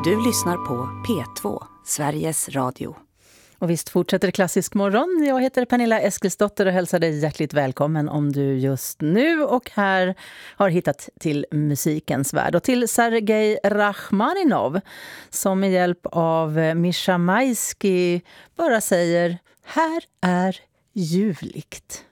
Du lyssnar på P2, Sveriges Radio. Och visst fortsätter Klassisk morgon. Jag heter Pernilla Eskilsdotter och hälsar dig hjärtligt välkommen om du just nu och här har hittat till musikens värld. Och till Sergej Rachmaninov som med hjälp av Mischa Maisky bara säger: här är ljuvligt.